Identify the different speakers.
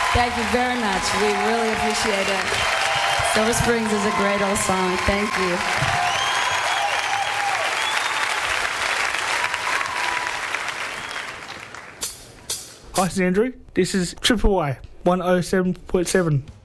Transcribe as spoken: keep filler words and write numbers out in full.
Speaker 1: Thank you very much. We really appreciate it. Silver Springs is a great old song. Thank you.
Speaker 2: Hi, this is Andrew. This is Triple Y one oh seven point seven.